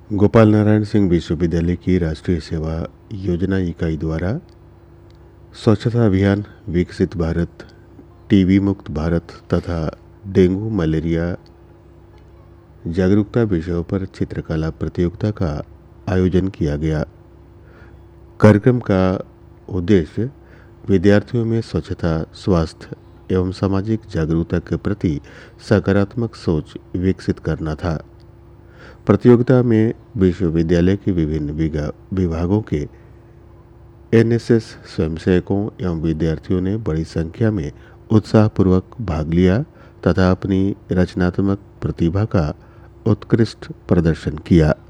गोपाल नारायण सिंह विश्वविद्यालय की राष्ट्रीय सेवा योजना इकाई द्वारा स्वच्छता अभियान, विकसित भारत, टीबी मुक्त भारत तथा डेंगू मलेरिया जागरूकता विषयों पर चित्रकला प्रतियोगिता का आयोजन किया गया। कार्यक्रम का उद्देश्य विद्यार्थियों में स्वच्छता, स्वास्थ्य एवं सामाजिक जागरूकता के प्रति सकारात्मक सोच विकसित करना था। प्रतियोगिता में विश्वविद्यालय के विभिन्न विभागों के एनएसएस स्वयंसेवकों एवं विद्यार्थियों ने बड़ी संख्या में उत्साहपूर्वक भाग लिया तथा अपनी रचनात्मक प्रतिभा का उत्कृष्ट प्रदर्शन किया।